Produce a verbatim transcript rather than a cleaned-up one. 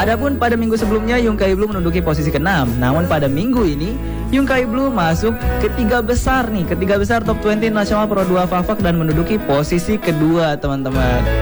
Adapun pada minggu sebelumnya Yungkai Blue menduduki posisi keenam. Namun pada minggu ini Yungkai Blue masuk ketiga besar nih, ketiga besar top dua puluh nasional Pro dua Favak dan menduduki posisi kedua teman-teman.